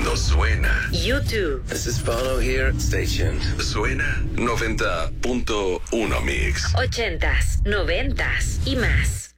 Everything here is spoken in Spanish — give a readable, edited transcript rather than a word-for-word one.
cuando suena. YouTube. This is Bono here. Stay tuned. Suena 90.1 Mix. 80s, 90s y más.